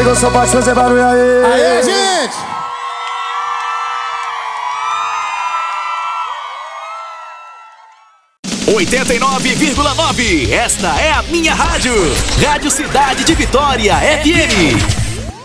eu só posso fazer barulho aí. Aê, gente! Oitenta e 89,9. Esta é a minha rádio. Rádio Cidade de Vitória FM.